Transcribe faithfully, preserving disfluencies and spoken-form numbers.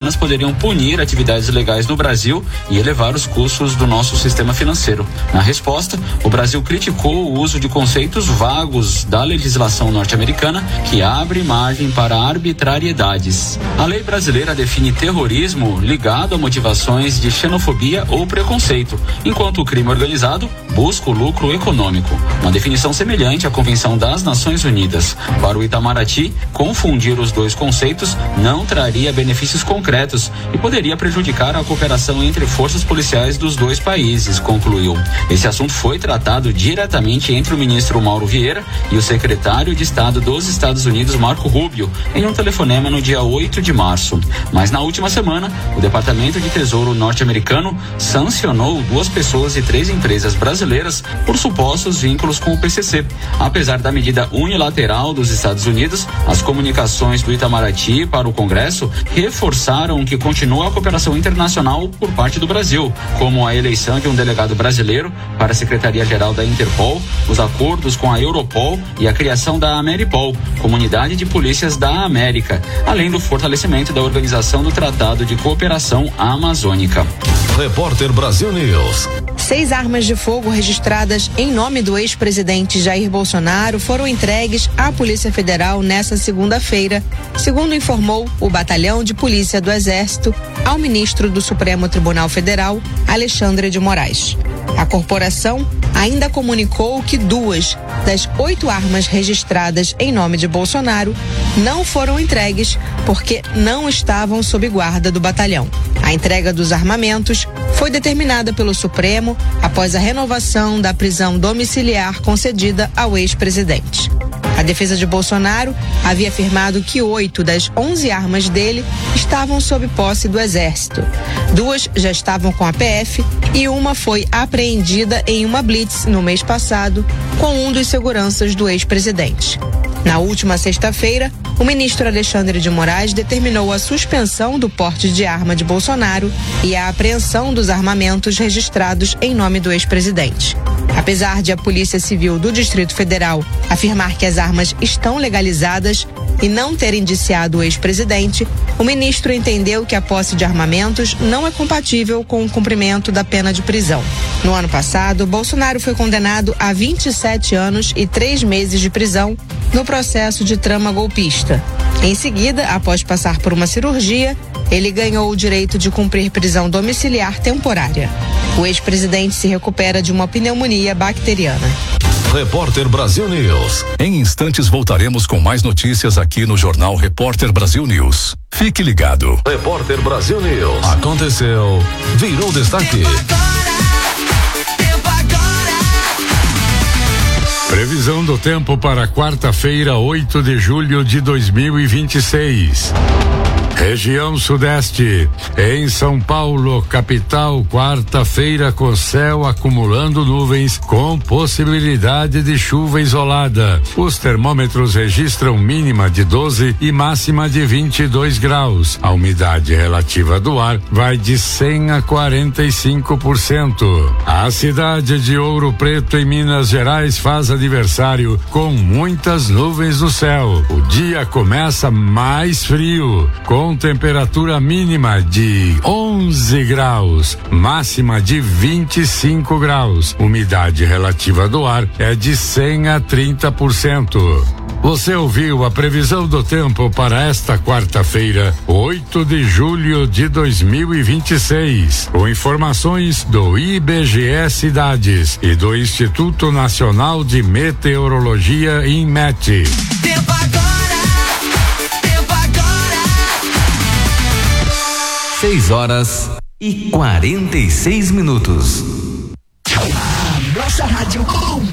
americanas poderiam punir atividades ilegais no Brasil e elevar os custos do nosso sistema financeiro. Na resposta, o Brasil criticou o uso de conceitos vagos da legislação norte-americana que abre margem para arbitrariedades. A lei brasileira define terrorismo ligado a motivações de xenofobia ou preconceito, enquanto o crime organizado busca o lucro econômico. Uma definição semelhante à Convenção das Nações Unidas. Para o Itamaraty, confundir os dois conceitos não traria benefícios concretos e poderia prejudicar a cooperação entre forças policiais dos dois países, concluiu. Esse assunto foi tratado diretamente entre o ministro Mauro Vieira e o secretário de Estado dos Estados Unidos, Marco Rubio, em um telefonema no dia oito de março. Mas na última semana, o Departamento de Tesouro norte-americano sancionou duas pessoas e três empresas brasileiras por supostos vínculos com o P C C. Apesar da medida unilateral dos Estados Unidos, as comunicações do Itamaraty para o Congresso reforçaram que continua a cooperação internacional por parte do Brasil, como a eleição de um delegado brasileiro para a Secretaria-Geral da Interpol, os acordos com a Europol e a criação da Ameripol, Comunidade de Polícias da América, além do fortalecimento da Organização do Tratado de Cooperação Amazônica. Repórter Brasil News. Seis armas de fogo registradas em nome do ex-presidente Jair Bolsonaro foram entregues à Polícia Federal nesta segunda-feira, segundo informou o Batalhão de Polícia do Exército ao ministro do Supremo Tribunal Federal, Alexandre de Moraes. A corporação ainda comunicou que duas das oito armas registradas em nome de Bolsonaro não foram entregues porque não estavam sob guarda do batalhão. A entrega dos armamentos foi determinada pelo Supremo após a renovação da prisão domiciliar concedida ao ex-presidente. A defesa de Bolsonaro havia afirmado que oito das onze armas dele estavam sob posse do Exército. Duas já estavam com a P F e uma foi apreendida em uma blitz no mês passado com um dos seguranças do ex-presidente. Na última sexta-feira, o ministro Alexandre de Moraes determinou a suspensão do porte de arma de Bolsonaro e a apreensão dos armamentos registrados em nome do ex-presidente. Apesar de a Polícia Civil do Distrito Federal afirmar que as armas estão legalizadas e não ter indiciado o ex-presidente, o ministro entendeu que a posse de armamentos não é compatível com o cumprimento da pena de prisão. No ano passado, Bolsonaro foi condenado a vinte e sete anos e três meses de prisão no processo de trama golpista. Em seguida, após passar por uma cirurgia, ele ganhou o direito de cumprir prisão domiciliar temporária. O ex-presidente se recupera de uma pneumonia bacteriana. Repórter Brasil News. Em instantes voltaremos com mais notícias aqui no Jornal Repórter Brasil News. Fique ligado. Repórter Brasil News. Aconteceu, virou destaque. Previsão do tempo para quarta-feira, oito de julho de dois mil e vinte e seis. Região Sudeste, em São Paulo, capital, quarta-feira com céu acumulando nuvens com possibilidade de chuva isolada. Os termômetros registram mínima de doze e máxima de vinte e dois graus. A umidade relativa do ar vai de cem a quarenta e cinco por cento. A cidade de Ouro Preto, em Minas Gerais, faz aniversário com muitas nuvens no céu. O dia começa mais frio, com temperatura mínima de onze graus, máxima de vinte e cinco graus. Umidade relativa do ar é de cem a trinta por cento. Você ouviu a previsão do tempo para esta quarta-feira, oito de julho de dois mil e vinte e seis, com informações do I B G E Cidades e do Instituto Nacional de Meteorologia, INMET. Tempo agora, tempo agora. Seis horas e quarenta e seis minutos. Nossa rádio.